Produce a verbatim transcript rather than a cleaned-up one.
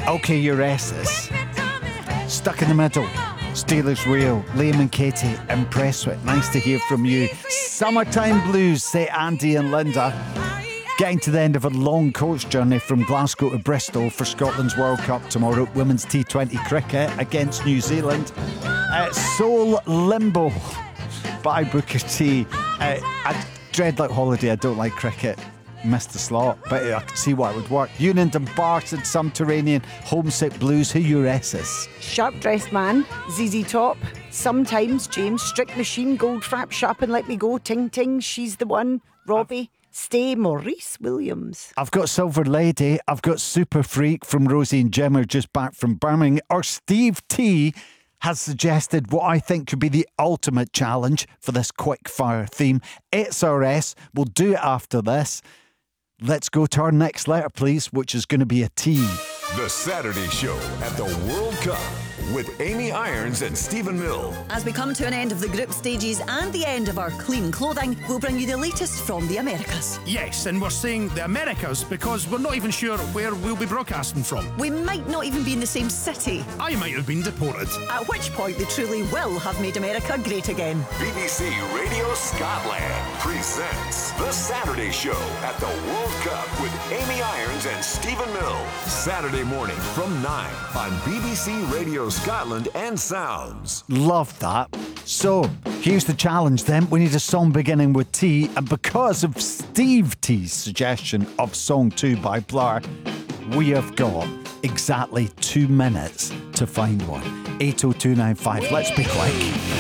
OK, your S's. Stuck in the middle. Steelers Wheel, Liam and Katie in Prestwick. Nice to hear from you. Summertime Blues, say Andy and Linda. Getting to the end of a long coach journey from Glasgow to Bristol for Scotland's World Cup tomorrow. Women's T twenty cricket against New Zealand. Uh, Soul Limbo by Booker T. Uh, I dread like holiday. I don't like cricket. Missed the slot, but I can see what would work. Union Dumbarton, Subterranean, Homesick Blues. Who your S's? Sharp Dressed Man, Z Z Top, Sometimes James, Strict Machine, Goldfrapp, Sharp and Let Me Go, Ting Ting, She's the One, Robbie, Stay, Maurice Williams. I've got Silver Lady. I've got Super Freak from Rosie and Jim, are just back from Birmingham. Or Steve T has suggested what I think could be the ultimate challenge for this quick fire theme. It's our S. We'll do it after this. Let's go to our next letter, please, which is going to be a T. The Saturday Show at the World Cup with Amy Irons and Stephen Mill. As we come to an end of the group stages and the end of our clean clothing, we'll bring you the latest from the Americas. Yes, and we're saying the Americas because we're not even sure where we'll be broadcasting from. We might not even be in the same city. I might have been deported. At which point they truly will have made America great again. B B C Radio Scotland presents The Saturday Show at the World Cup with Amy Irons and Stephen Mill. Saturday morning from nine on B B C Radio Scotland and Sounds. Love that. So, here's the challenge then. We need a song beginning with T, and because of Steve T's suggestion of Song two by Blur, we have got exactly two minutes to find one. eight oh two nine five. Let's be quick.